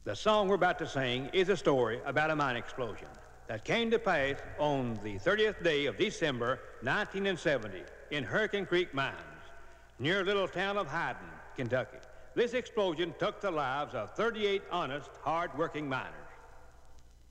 The song we're about to sing is a story about a mine explosion that came to pass on the 30th day of December 1970 in Hurricane Creek Mines, near little town of Hyden, Kentucky. This explosion took the lives of 38 honest, hard-working miners.